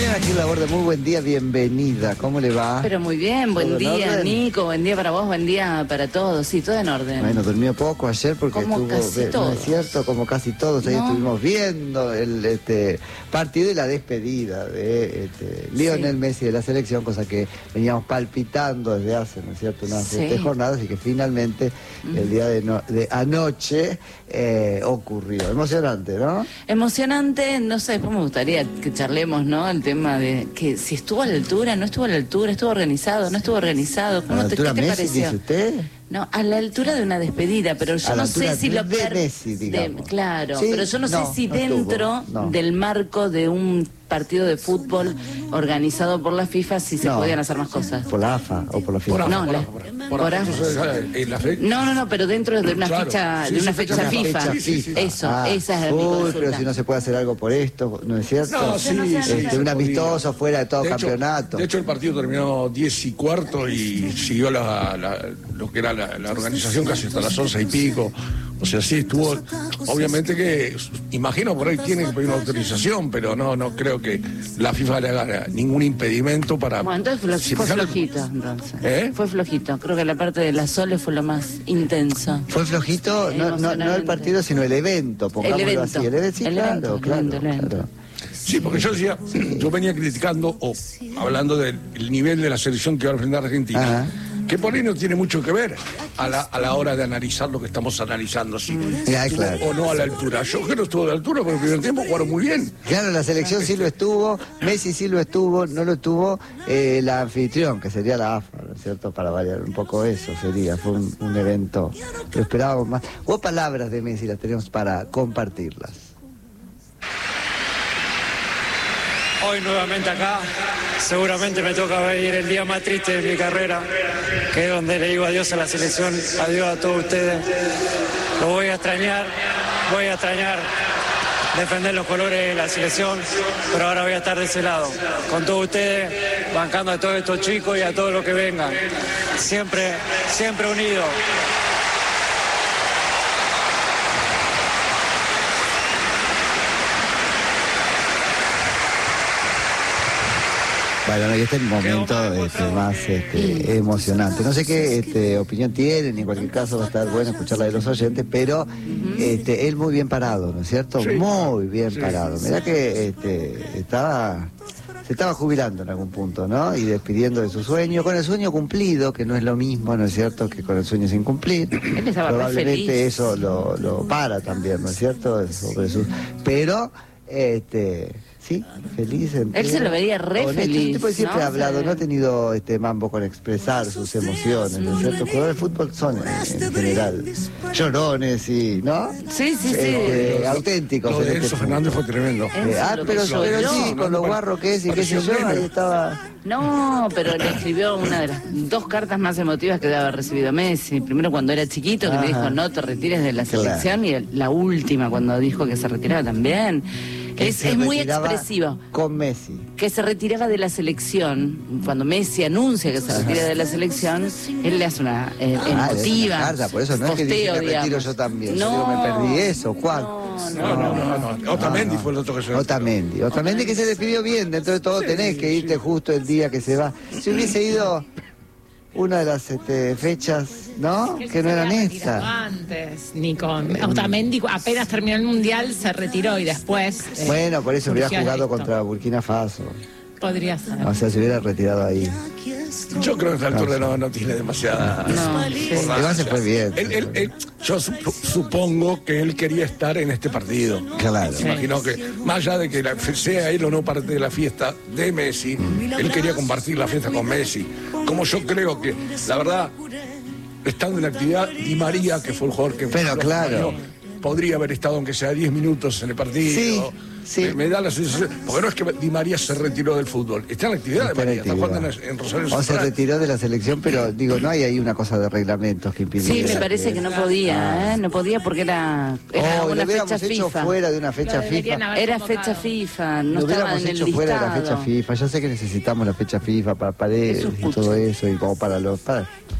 Aquí la Borda, muy buen día, bienvenida. ¿Cómo le va? Pero muy bien, buen día, Nico, buen día para vos, buen día para todos, sí, todo en orden. Bueno, durmió poco ayer porque como estuvo, casi no todos. es cierto, como casi todos, ahí estuvimos viendo el partido y la despedida de Lionel Messi de la selección, cosa que veníamos palpitando desde hace, ¿no es cierto?, unas 7 jornadas y que finalmente el día de anoche ocurrió. Emocionante, ¿no? Emocionante, no sé, después me gustaría que charlemos, ¿no? El tema de que si estuvo a la altura, no estuvo a la altura, estuvo organizado, no estuvo organizado. ¿Cómo ¿Qué te Messi, pareció? ¿dice usted? No, a la altura de una despedida, pero yo no sé si lo Messi, digamos. claro, ¿Sí? pero yo no sé si dentro del marco de un partido de fútbol organizado por la FIFA si se podían hacer más cosas. ¿Por la AFA o por la FIFA? Por AFA. No, pero dentro de una fecha, de una fecha FIFA. Eso, esa es mi consulta. Pero si no se puede hacer algo por esto, ¿no es cierto? No, un amistoso fuera de todo campeonato. De hecho, el partido terminó 10:15 y siguió lo que era la organización casi hasta las 11 y pico. O sea, sí estuvo. Obviamente que, imagino por ahí tiene que pedir una autorización, pero no creo que la FIFA le haga ningún impedimento para. Bueno, entonces fue flojito, entonces. Fue flojito. Creo que la parte de las Soles fue lo más intenso. Fue flojito, no el partido, sino el evento, pongámoslo así. El evento, claro. Sí, porque yo decía, yo venía criticando o hablando del nivel de la selección que va a enfrentar Argentina. Que por ahí no tiene mucho que ver a la hora de analizar lo que estamos analizando, si o no a la altura. Yo creo que no estuvo a la altura, porque el primer tiempo jugaron muy bien. Claro, la selección sí lo estuvo, Messi sí lo estuvo, no lo estuvo la anfitrión, que sería la AFA, ¿no es cierto? Para variar un poco eso sería, fue un evento, lo esperábamos más. Hubo palabras de Messi, las tenemos para compartirlas. Hoy nuevamente acá, seguramente me toca vivir el día más triste de mi carrera, que es donde le digo adiós a la selección, adiós a todos ustedes. Lo voy a extrañar defender los colores de la selección, pero ahora voy a estar de ese lado, con todos ustedes, bancando a todos estos chicos y a todos los que vengan, siempre unidos. Bueno, y este es el momento más emocionante. No sé qué opinión tienen, y en cualquier caso va a estar bueno escucharla de los oyentes, pero él muy bien parado, ¿no es cierto? Sí, muy bien parado. Mirá que se estaba jubilando en algún punto, ¿no? Y despidiendo de su sueño, con el sueño cumplido, que no es lo mismo, ¿no es cierto?, que con el sueño sin cumplir. Él estaba probablemente eso lo para también, ¿no es cierto? Pero, sí, feliz. Él se lo veía feliz. El tipo siempre ha hablado, no ha tenido mambo con expresar sus emociones, ¿no es cierto? Los jugadores de fútbol son, en general, llorones y, ¿no? Sí. Auténticos. Lo de Enzo Fernández fue tremendo. Pero sí, con lo guarro que es y qué sé yo, ahí estaba. No, pero le escribió una de las 2 cartas más emotivas que debe haber recibido Messi. Primero cuando era chiquito, que le dijo no te retires de la selección, y la última cuando dijo que se retiraba también. Es muy expresivo. Con Messi. Que se retiraba de la selección. Cuando Messi anuncia que se retira de la selección, él le hace una emotiva. Carta, por eso no posteo, es que dice me retiro yo también. No, yo me perdí eso, Juan. No. Otamendi fue el otro que se retiró. Otamendi que se despidió bien, dentro de todo tenés que irte justo el día que se va. Si hubiese ido una de las fechas, ¿no? Que no eran estas. Antes, Nico. Otamendi apenas terminó el Mundial se retiró y después... bueno, por eso hubiera jugado contra Burkina Faso. Podría ser. O sea, se hubiera retirado ahí. Yo creo que a esta altura no tiene demasiada... Además se fue bien. Yo supongo que él quería estar en este partido. Claro. Me imagino que, más allá de que sea él o no parte de la fiesta de Messi, él quería compartir la fiesta con Messi. Como yo creo que, la verdad, estando en actividad, Di María, que fue el jugador que... Pero claro. Podría haber estado, aunque sea 10 minutos en el partido. Sí. Me da la sensación, porque no es que Di María se retiró del fútbol, está en la actividad de María, está jugando en Rosario Central. O se retiró de la selección, pero digo, no hay ahí una cosa de reglamentos que impide. Sí, me parece que no podía, no podía porque era una fecha FIFA. Fuera de una fecha FIFA. Era fecha FIFA, no lo estaba en el listado. Fuera de la fecha FIFA. Ya sé que necesitamos la fecha FIFA para paredes y todo eso, y como para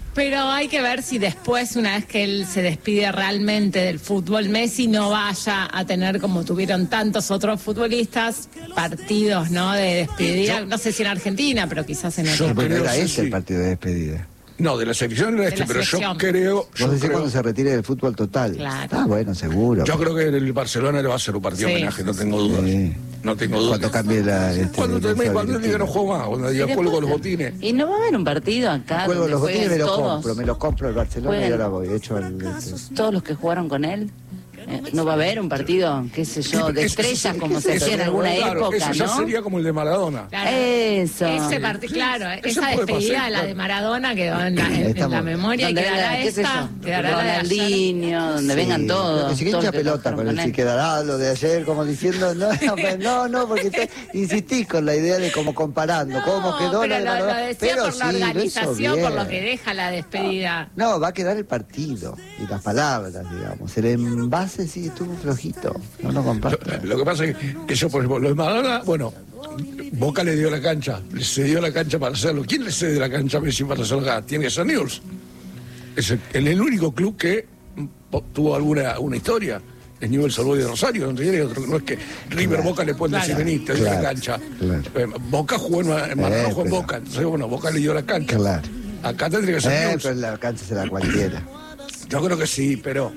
Pero hay que ver si después, una vez que él se despide realmente del fútbol, Messi no vaya a tener, como tuvieron tantos otros futbolistas, partidos, ¿no? De despedida, no sé si en Argentina, pero quizás en otro. Pero era ese el partido de despedida. No, de la selección era pero yo creo... Vos decís cuando se retire del fútbol total. Claro. Ah, bueno, seguro. Yo creo que el Barcelona le va a hacer un partido de homenaje, no tengo dudas. Sí. No tengo dudas. Cuando cambie la... Cuando él diga no juego más, cuando diga cuelgo los botines. Y no va a haber un partido acá Cuelgo donde los botines, jueguen me lo compro el Barcelona Jueguen y ahora voy. Hecho todos los que jugaron con él. No va a haber un partido, qué sé yo, de estrellas como se hacía en alguna época, eso ya ¿no? sería como el de Maradona. Claro. Eso. Claro, Eso esa puede despedida pasar, de la claro. de Maradona quedó en la memoria y Donde quedará venga, qué sé esta, yo, quedará la de ayer. Ronaldinho, donde vengan todos. Si que todos hincha los que pelota con trabajaron él, si quedará lo de ayer, como diciendo, no, porque insistís con la idea de como comparando, cómo quedó pero lo de lo Maradona. decía Pero por la sí, lo hizo organización, por lo bien. que deja la despedida. No, va a quedar el partido y las palabras, digamos. El envase sí estuvo flojito. No lo comparto. Lo que pasa es que yo, por ejemplo, lo de Maradona, bueno, Boca le dio la cancha, le cedió la cancha para hacerlo. ¿Quién le cede la cancha a Messi para hacerlo acá? Tiene que ser Newell's. Es el único club que tuvo una historia. Es Newell's Old Boys de Rosario, no es que River Boca le pueden decir vení, te dio la cancha. Boca jugó en Maradona, jugó en Boca. Entonces, bueno, Boca le dio la cancha. Claro. Acá tendría que ser Newell's. Pero la cancha será cualquiera. Yo creo que sí, pero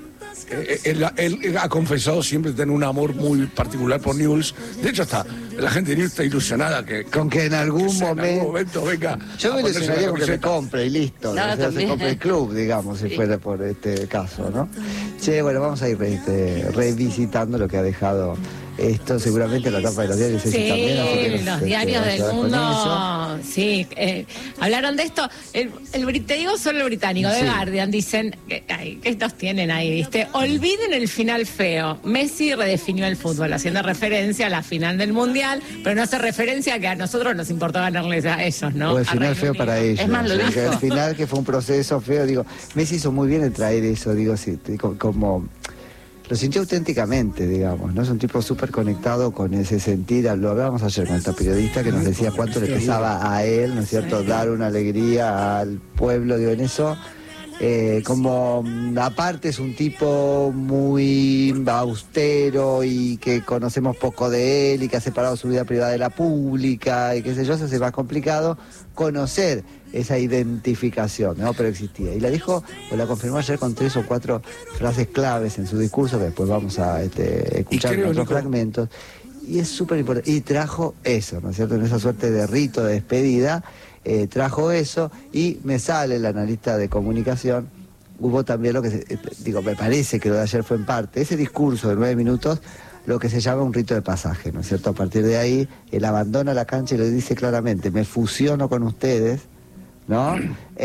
él ha confesado siempre tener un amor muy particular por Newell's. De hecho, la gente de Newell's está ilusionada con que en algún momento venga. Yo me ilusionaría con que me compre y listo. No, o sea, se compre el club, digamos, si fuera por este caso, ¿no? Che, bueno, vamos a ir revisitando lo que ha dejado esto, seguramente la tapa de los diarios. Sí, también, así que los diarios del mundo, sí, hablaron de esto. Te digo solo el británico, The Guardian, dicen, que estos tienen ahí, ¿viste? Olviden el final feo. Messi redefinió el fútbol, haciendo referencia a la final del Mundial, pero no hace referencia a que a nosotros nos importó ganarles a ellos, ¿no? O el final feo para ellos. Es más, lo dijo. El final que fue un proceso feo, digo, Messi hizo muy bien en traer eso, digo, sí, como... Lo sintió auténticamente, digamos, ¿no? Es un tipo súper conectado con ese sentir. Lo hablábamos ayer con esta periodista que nos decía cuánto le pesaba a él, ¿no es cierto?, dar una alegría al pueblo, digo, en eso. Como aparte es un tipo muy austero y que conocemos poco de él y que ha separado su vida privada de la pública y qué sé yo, se hace más complicado conocer esa identificación, ¿no? Pero existía. Y la dijo, o la confirmó ayer con 3 o 4 frases claves en su discurso, que después vamos a escuchar en otros fragmentos. Y es súper importante. Y trajo eso, ¿no es cierto? En esa suerte de rito de despedida, trajo eso. Y me sale el analista de comunicación. Hubo también lo que, me parece que lo de ayer fue en parte, ese discurso de 9 minutos, lo que se llama un rito de pasaje, ¿no es cierto? A partir de ahí, él abandona la cancha y le dice claramente, me fusiono con ustedes, ¿no?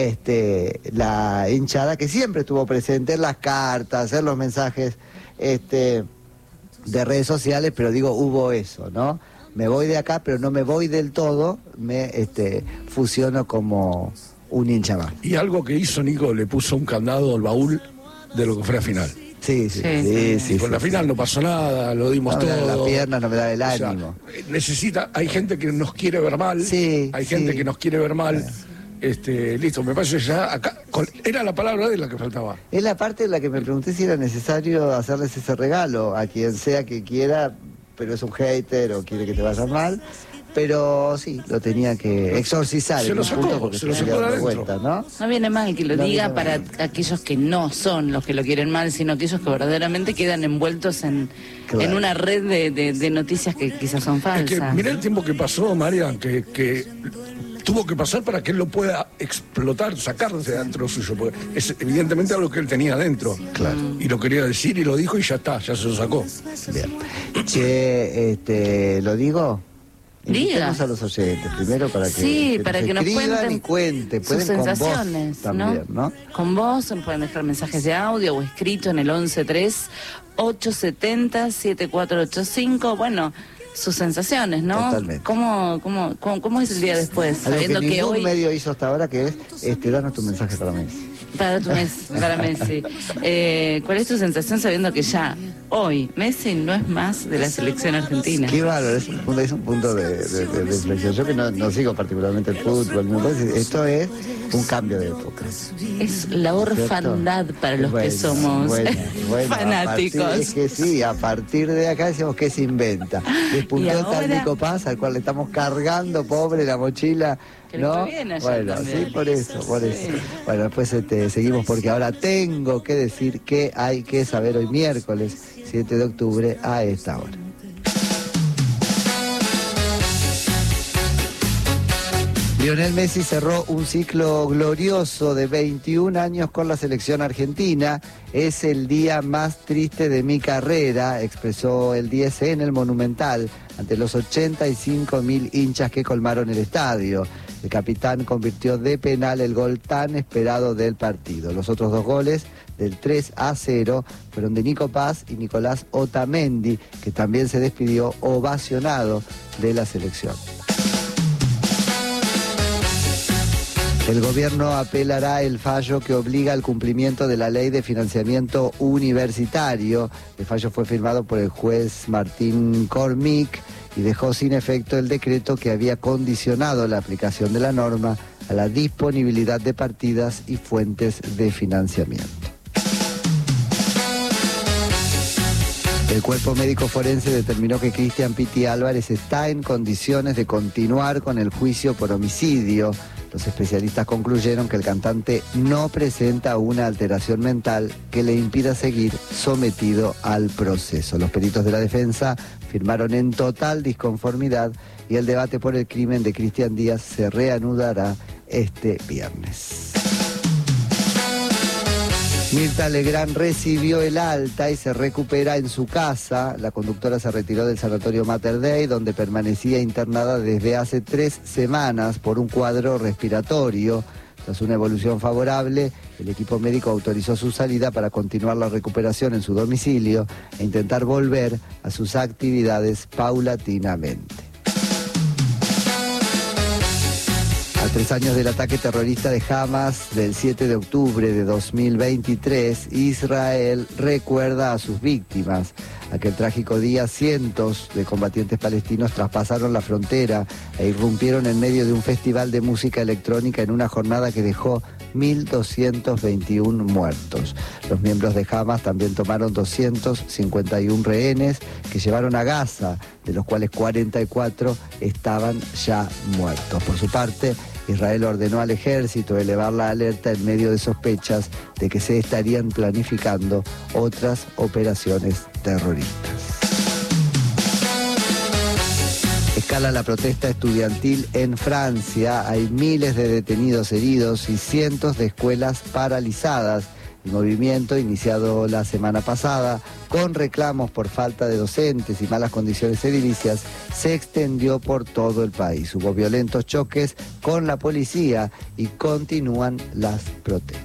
La hinchada que siempre estuvo presente en las cartas, en los mensajes de redes sociales, pero digo, hubo eso, ¿no? Me voy de acá, pero no me voy del todo, me fusiono como un hincha más. Y algo que hizo Nico, le puso un candado al baúl de lo que fue la final. Sí. Con la final no pasó nada, lo dimos todo. La pierna no me da el ánimo. Hay gente que nos quiere ver mal, hay gente que nos quiere ver mal. Listo, me parece ya acá. Era la palabra de la que faltaba. Es la parte en la que me pregunté si era necesario hacerles ese regalo a quien sea que quiera, pero es un hater o quiere que te vaya mal. Pero sí, lo tenía que exorcizar en un punto porque se lo sacó de vuelta, ¿no? No viene mal que lo diga para aquellos que no son los que lo quieren mal, sino aquellos que verdaderamente quedan envueltos en una red de noticias que quizás son falsas. Es que mirá el tiempo que pasó, María, que tuvo que pasar para que él lo pueda explotar, sacarse de dentro suyo, porque es evidentemente algo que él tenía adentro. Claro. Y lo quería decir y lo dijo y ya está, ya se lo sacó. Bien. Che, ¿lo digo? Invitemos Diga. a los oyentes primero para que nos cuenten sus pueden sensaciones, con vos también, ¿no? Con vos pueden dejar mensajes de audio o escrito en el 1138707485. Bueno, sus sensaciones, ¿no? Totalmente. ¿Cómo es el día después? Algo Sabiendo que que ningún hoy medio hizo hasta ahora, que es danos tu mensaje para Messi. para Messi. ¿Cuál es tu sensación sabiendo que ya hoy Messi no es más de la selección argentina. Qué bárbaro, es un punto de reflexión. Yo que no sigo particularmente el fútbol, me parece, esto es un cambio de época. Es la orfandad para los que somos fanáticos. Es que sí, a partir de acá decimos que se inventa. Despuntó ahora... el Nico Paz, al cual le estamos cargando, pobre, la mochila. ¿No? Bueno, también. Sí, por eso. Bueno, después seguimos porque ahora tengo que decir que hay que saber hoy miércoles 7 de octubre a esta hora. Lionel Messi cerró un ciclo glorioso de 21 años con la selección argentina. Es el día más triste de mi carrera, expresó el 10 en el Monumental, ante los 85.000 hinchas que colmaron el estadio. El capitán convirtió de penal el gol tan esperado del partido. Los otros 2 goles, del 3-0, fueron de Nico Paz y Nicolás Otamendi, que también se despidió ovacionado de la selección. El gobierno apelará el fallo que obliga al cumplimiento de la ley de financiamiento universitario. El fallo fue firmado por el juez Martín Cormick y dejó sin efecto el decreto que había condicionado la aplicación de la norma a la disponibilidad de partidas y fuentes de financiamiento. El cuerpo médico forense determinó que Cristian Piti Álvarez está en condiciones de continuar con el juicio por homicidio. Los especialistas concluyeron que el cantante no presenta una alteración mental que le impida seguir sometido al proceso. Los peritos de la defensa firmaron en total disconformidad y el debate por el crimen de Cristian Díaz se reanudará este viernes. Mirta Legrand recibió el alta y se recupera en su casa. La conductora se retiró del sanatorio Mater Dei, donde permanecía internada desde hace 3 semanas por un cuadro respiratorio. Tras una evolución favorable, el equipo médico autorizó su salida para continuar la recuperación en su domicilio e intentar volver a sus actividades paulatinamente. A 3 años del ataque terrorista de Hamas del 7 de octubre de 2023, Israel recuerda a sus víctimas. Aquel trágico día, cientos de combatientes palestinos traspasaron la frontera e irrumpieron en medio de un festival de música electrónica en una jornada que dejó 1.221 muertos. Los miembros de Hamas también tomaron 251 rehenes que llevaron a Gaza, de los cuales 44 estaban ya muertos. Por su parte, Israel ordenó al ejército elevar la alerta en medio de sospechas de que se estarían planificando otras operaciones terroristas. Escala la protesta estudiantil en Francia. Hay miles de detenidos heridos y cientos de escuelas paralizadas. El movimiento, iniciado la semana pasada, con reclamos por falta de docentes y malas condiciones edilicias, se extendió por todo el país. Hubo violentos choques con la policía y continúan las protestas.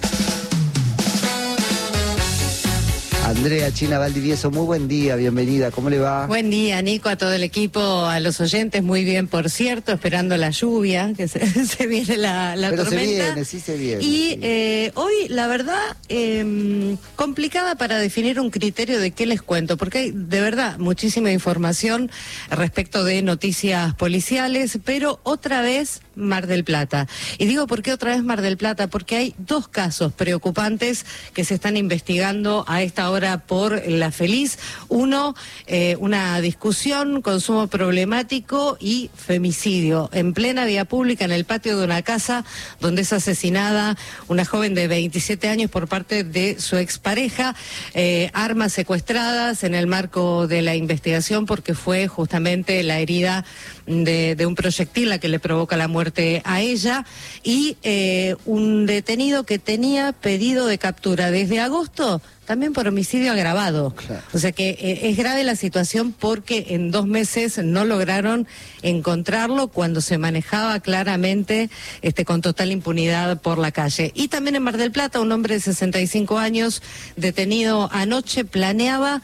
Andrea China Valdivieso, muy buen día, bienvenida, ¿cómo le va? Buen día, Nico, a todo el equipo, a los oyentes, muy bien, por cierto, esperando la lluvia, que se viene la Pero tormenta. sí se viene. Y sí. Hoy, la verdad, complicada para definir un criterio de qué les cuento, porque hay, de verdad, muchísima información respecto de noticias policiales, pero otra vez Mar del Plata. Y digo, ¿por qué otra vez Mar del Plata? Porque hay 2 casos preocupantes que se están investigando a esta hora por La Feliz. Uno, una discusión, consumo problemático y femicidio en plena vía pública en el patio de una casa donde es asesinada una joven de 27 años por parte de su expareja, armas secuestradas en el marco de la investigación porque fue justamente la herida de un proyectil la que le provoca la muerte a ella, y un detenido que tenía pedido de captura desde agosto también por homicidio agravado. Claro. O sea que es grave la situación porque en 2 meses no lograron encontrarlo cuando se manejaba claramente con total impunidad por la calle. Y también en Mar del Plata, un hombre de 65 años detenido anoche planeaba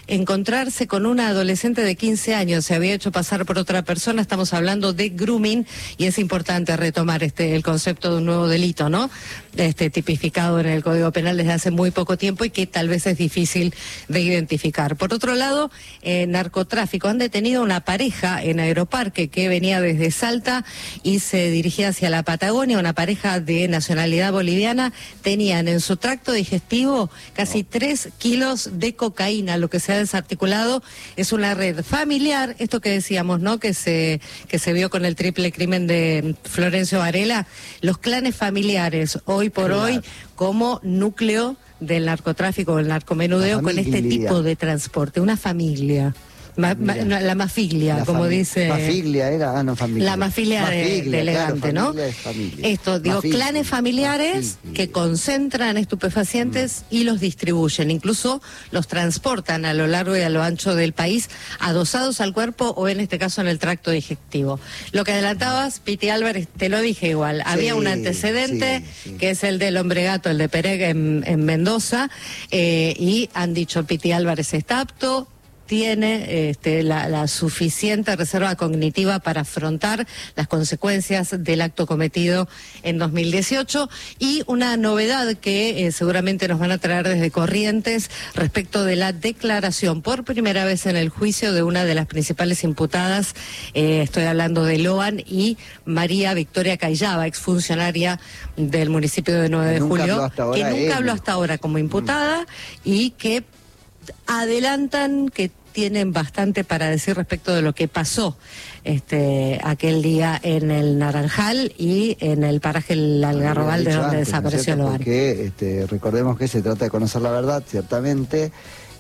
encontrarse con una adolescente de 15 años, se había hecho pasar por otra persona. Estamos hablando de grooming y es importante retomar el concepto de un nuevo delito, ¿no? Tipificado en el Código Penal desde hace muy poco tiempo y que tal vez es difícil de identificar. Por otro lado, narcotráfico. Han detenido a una pareja en Aeroparque que venía desde Salta y se dirigía hacia la Patagonia, una pareja de nacionalidad boliviana. Tenían en su tracto digestivo casi 3 kilos de cocaína. Lo que se ha desarticulado es una red familiar, esto que decíamos, ¿no? Que se vio con el triple crimen de Florencio Varela, los clanes familiares hoy por hoy como núcleo del narcotráfico, del narcomenudeo, con este tipo de transporte, una familia. La mafilia, como dice. Mafilia era, no familia. La mafilia de elegante, claro, ¿no? Familia. Esto, digo, mafilia, clanes familiares que concentran estupefacientes y los distribuyen, incluso los transportan a lo largo y a lo ancho del país, adosados al cuerpo o en este caso en el tracto digestivo. Lo que adelantabas, Piti Álvarez, te lo dije igual, había un antecedente que es el del hombre gato, el de Pereg en Mendoza, y han dicho Piti Álvarez está apto, tiene la suficiente reserva cognitiva para afrontar las consecuencias del acto cometido en 2018 y una novedad que seguramente nos van a traer desde Corrientes respecto de la declaración por primera vez en el juicio de una de las principales imputadas, estoy hablando de Loan y María Victoria Cayaba, exfuncionaria del municipio de 9 de Julio, que nunca habló hasta ahora como imputada y que adelantan que tienen bastante para decir respecto de lo que pasó aquel día en el Naranjal y en el paraje El Algarrobal, de donde desapareció Loan. Porque recordemos que se trata de conocer la verdad, ciertamente,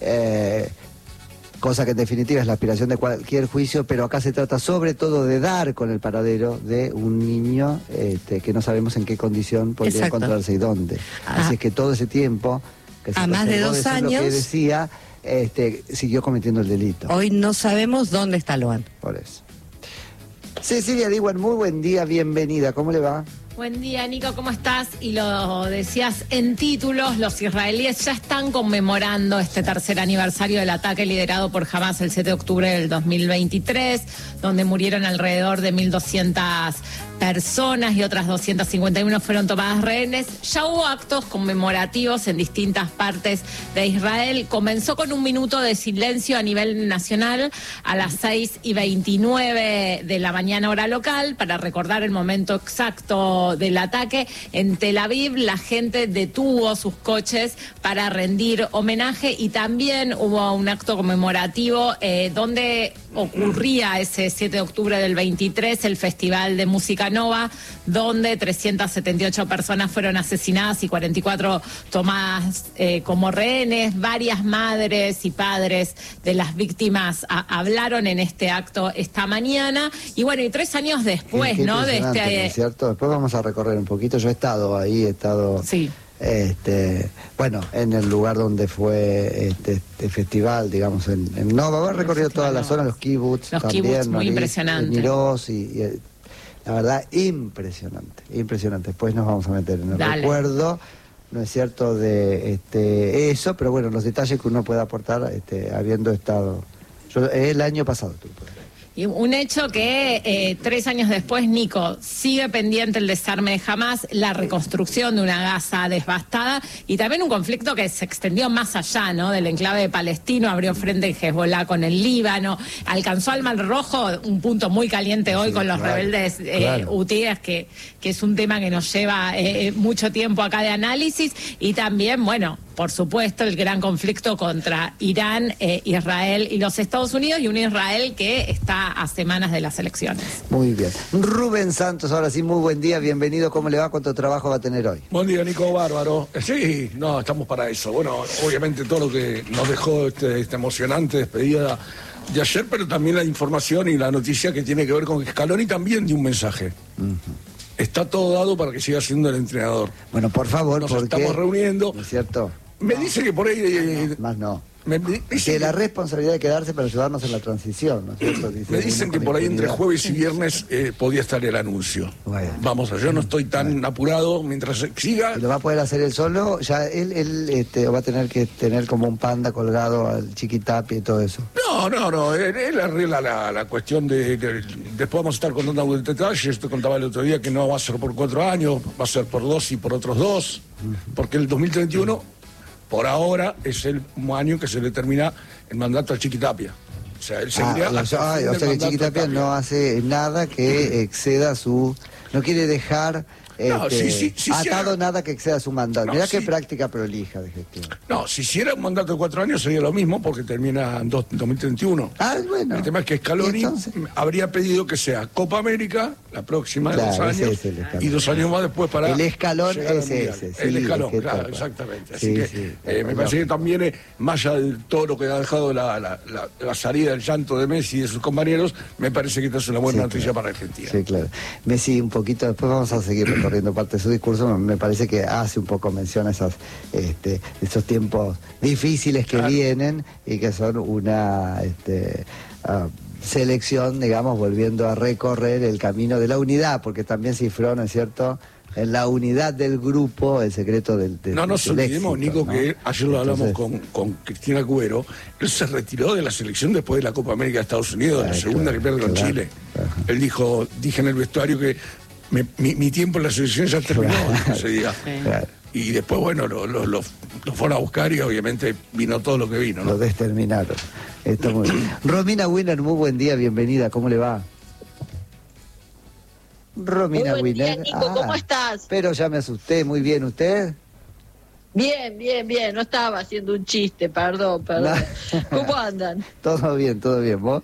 cosa que en definitiva es la aspiración de cualquier juicio, pero acá se trata sobre todo de dar con el paradero de un niño que no sabemos en qué condición podría encontrarse y dónde. Así es que todo ese tiempo que se a más de 2 años, lo que decía, siguió cometiendo el delito. Hoy no sabemos dónde está Loan. Por eso. Cecilia Diwan, muy buen día, bienvenida, ¿cómo le va? Buen día, Nico, ¿cómo estás? Y lo decías en títulos, los israelíes ya están conmemorando este tercer aniversario del ataque liderado por Hamás el 7 de octubre del 2023, donde murieron alrededor de 1.200 personas y otras 251 fueron tomadas rehenes. Ya hubo actos conmemorativos en distintas partes de Israel. Comenzó con 1 minuto de silencio a nivel nacional a las 6:29 de la mañana hora local para recordar el momento exacto del ataque. En Tel Aviv la gente detuvo sus coches para rendir homenaje y también hubo un acto conmemorativo donde ocurría ese 7 de octubre del 23 el Festival de Música Nova, donde 378 personas fueron asesinadas y 44 tomadas como rehenes. Varias madres y padres de las víctimas hablaron en este acto esta mañana. Y bueno, y 3 años después, ¿no? De ¿no es cierto? Después vamos a recorrer un poquito. Yo he estado ahí, Sí. Bueno, en el lugar donde fue este festival, digamos, en Nova. He recorrido toda la zona, los kibbutz. Los también, kibbutz, muy impresionante. Miroz y la verdad, impresionante. Después nos vamos a meter en el recuerdo, ¿no es cierto?, de eso, pero bueno, los detalles que uno puede aportar habiendo estado. Yo el año pasado estuve por ahí. Y un hecho que 3 años después, Nico, sigue pendiente el desarme de Hamás, la reconstrucción de una Gaza devastada y también un conflicto que se extendió más allá, ¿no?, del enclave palestino, abrió frente en Hezbollah con el Líbano, alcanzó al Mar Rojo, un punto muy caliente hoy con los rebeldes hutíes, que es un tema que nos lleva mucho tiempo acá de análisis, y también, bueno, por supuesto, el gran conflicto contra Irán, Israel y los Estados Unidos, y un Israel que está a semanas de las elecciones. Muy bien. Rubén Santos, ahora sí, muy buen día, bienvenido. ¿Cómo le va? ¿Cuánto trabajo va a tener hoy? Buen día, Nico, bárbaro. Sí, no, estamos para eso. Bueno, obviamente todo lo que nos dejó esta emocionante despedida de ayer, pero también la información y la noticia que tiene que ver con Scaloni también dio un mensaje. Está todo dado para que siga siendo el entrenador. Bueno, por favor, nos estamos reuniendo. ¿No es cierto? Me dice que por ahí... Más no. que la responsabilidad de quedarse para ayudarnos en la transición, ¿no es cierto? Me dicen que por ahí entre jueves y viernes podía estar el anuncio. Bueno. Vamos, yo no estoy tan apurado mientras siga. ¿Lo va a poder hacer él solo? Ya él va a tener que tener como un panda colgado al Chiquitapia y todo eso. No, él arregla la cuestión después vamos a estar contando detalles. Te contaba el otro día que no va a ser por 4 años, va a ser por 2 y por otros 2, porque el 2031... por ahora es el año que se le termina el mandato al Chiquitapia. O sea, él seguiría o sea que Chiquitapia no hace nada que exceda su... No quiere dejar atado nada que exceda su mandato. Mirá qué práctica prolija de gestión. No, si hiciera un mandato de 4 años sería lo mismo porque termina en 2031. Bueno. El tema es que Scaloni habría pedido que sea Copa América, la próxima de 2 años, y 2 años más después para... El escalón es ese. El escalón, claro, exactamente. Así que me parece que también, más allá de todo lo que ha dejado la salida, el llanto de Messi y de sus compañeros, me parece que esta es una buena noticia para Argentina. Sí, claro. Messi, un poquito, después vamos a seguir recorriendo parte de su discurso, me parece que hace un poco mención a esos tiempos difíciles que vienen y que son una selección, digamos, volviendo a recorrer el camino de la unidad, porque también cifró, ¿no es cierto?, en la unidad del grupo el secreto del no nos olvidemos, éxito, Nico, ¿no? que ayer lo hablamos con Cristina Cubero. Él se retiró de la selección después de la Copa América de Estados Unidos, la segunda que pierde con Chile. Él dije en el vestuario que mi tiempo en la selección ya terminó ese día. Y después, bueno, lo fueron a buscar y obviamente vino todo lo que vino, ¿no? Lo desterminaron. Está muy bien. Romina Winer, muy buen día, bienvenida, ¿cómo le va? Romina Winer. Nico, ¿cómo estás? Pero ya me asusté, muy bien, ¿usted? Bien, no estaba haciendo un chiste, perdón. ¿Cómo andan? Todo bien, ¿vos?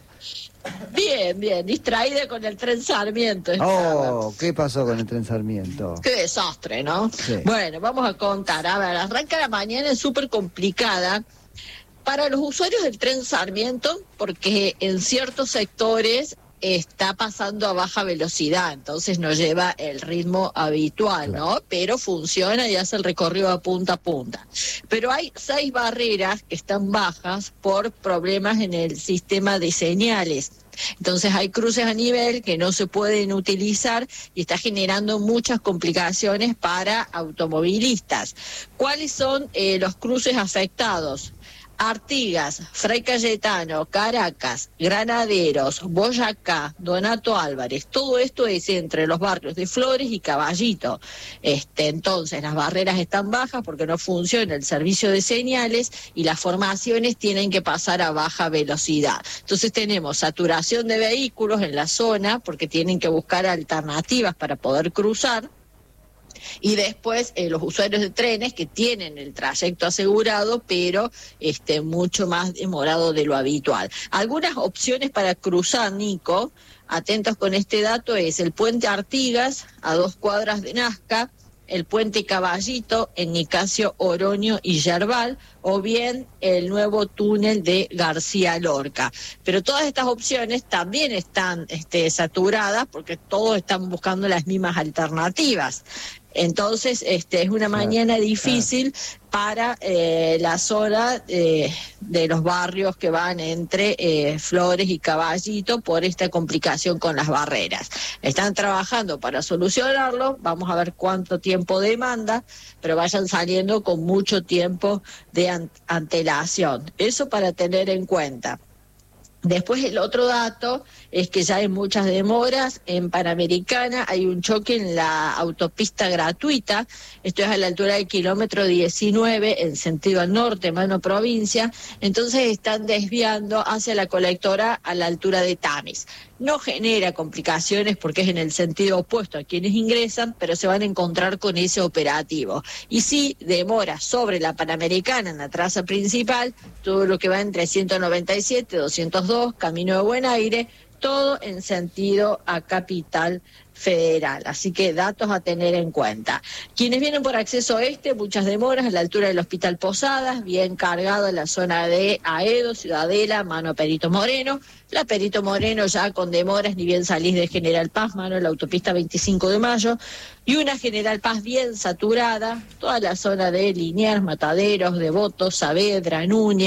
Bien, distraída con el tren Sarmiento. ¿Qué pasó con el tren Sarmiento? Qué desastre, ¿no? Sí. Bueno, vamos a contar. A ver, arranca la mañana, es súper complicada para los usuarios del tren Sarmiento, porque en ciertos sectores está pasando a baja velocidad, entonces no lleva el ritmo habitual, ¿no? Pero funciona y hace el recorrido a punta. Pero hay 6 barreras que están bajas por problemas en el sistema de señales. Entonces hay cruces a nivel que no se pueden utilizar y está generando muchas complicaciones para automovilistas. ¿Cuáles son los cruces afectados? Artigas, Fray Cayetano, Caracas, Granaderos, Boyacá, Donato Álvarez, todo esto es entre los barrios de Flores y Caballito. Entonces las barreras están bajas porque no funciona el servicio de señales y las formaciones tienen que pasar a baja velocidad. Entonces tenemos saturación de vehículos en la zona porque tienen que buscar alternativas para poder cruzar. Y después los usuarios de trenes que tienen el trayecto asegurado, pero mucho más demorado de lo habitual. Algunas opciones para cruzar, Nico, atentos con este dato, es el puente Artigas, a 2 cuadras de Nazca, el puente Caballito en Nicasio, Oroño y Yerbal, o bien el nuevo túnel de García Lorca. Pero todas estas opciones también están saturadas porque todos están buscando las mismas alternativas. Entonces, es una mañana difícil para la zona de los barrios que van entre Flores y Caballito por esta complicación con las barreras. Están trabajando para solucionarlo, vamos a ver cuánto tiempo demanda, pero vayan saliendo con mucho tiempo de antelación. Eso para tener en cuenta. Después el otro dato es que ya hay muchas demoras. En Panamericana hay un choque en la autopista gratuita, esto es a la altura del kilómetro 19 en sentido al norte, mano provincia, entonces están desviando hacia la colectora a la altura de Tames. No genera complicaciones porque es en el sentido opuesto a quienes ingresan, pero se van a encontrar con ese operativo. Y sí, demora sobre la Panamericana en la traza principal, todo lo que va entre 197, 202, Camino de Buen Aire, todo en sentido a Capital Federal. Así que datos a tener en cuenta. Quienes vienen por acceso oeste, muchas demoras a la altura del Hospital Posadas, bien cargado en la zona de Aedo, Ciudadela, mano Perito Moreno. La Perito Moreno ya con demoras, ni bien salís de General Paz, mano la autopista 25 de Mayo. Y una General Paz bien saturada, toda la zona de Liniers, Mataderos, Devoto, Saavedra, Núñez,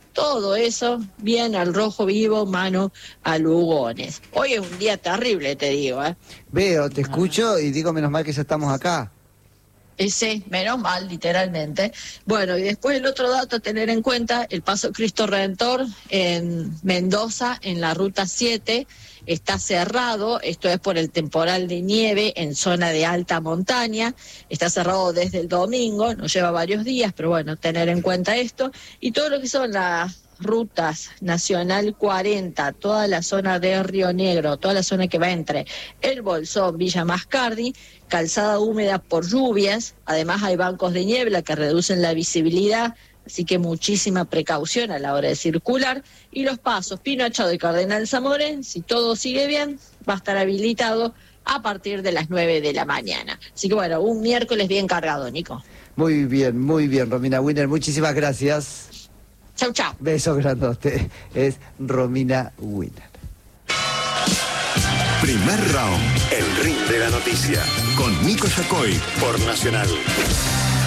todo eso bien al rojo vivo, mano a Lugones. Hoy es un día terrible, te digo, ¿eh? Veo, te escucho y digo, menos mal que ya estamos acá. Sí, menos mal, literalmente. Bueno, y después el otro dato a tener en cuenta, el Paso Cristo Redentor en Mendoza, en la Ruta 7, está cerrado, esto es por el temporal de nieve en zona de alta montaña, está cerrado desde el domingo, nos lleva varios días, pero bueno, tener en cuenta esto, y todo lo que son las rutas Nacional 40, toda la zona de Río Negro, toda la zona que va entre El Bolsón, Villa Mascardi, calzada húmeda por lluvias, además hay bancos de niebla que reducen la visibilidad, así que muchísima precaución a la hora de circular, y los pasos Pino Achado y Cardenal Zamorén, si todo sigue bien, va a estar habilitado a partir de las 9 de la mañana. Así que bueno, un miércoles bien cargado, Nico. Muy bien, Romina Winner, muchísimas gracias. Chau, chau. Besos grandote. Es Romina Winner. Primer round, el ring de la noticia, con Nico Yacoy por Nacional.